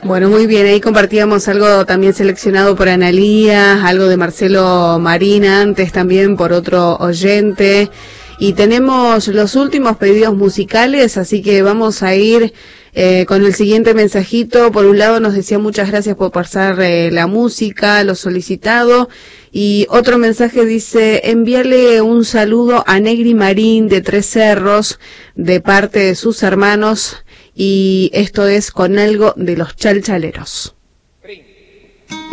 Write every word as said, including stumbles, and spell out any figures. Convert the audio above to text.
Bueno, muy bien, ahí compartíamos algo también seleccionado por Analía, algo de Marcelo Marina, antes también por otro oyente. Y tenemos los últimos pedidos musicales, así que vamos a ir eh, con el siguiente mensajito. Por un lado nos decía muchas gracias por pasar eh, la música, lo solicitado. Y otro mensaje dice, envíale un saludo a Negri Marín de Tres Cerros, de parte de sus hermanos. Y esto es Con algo de los Chalchaleros.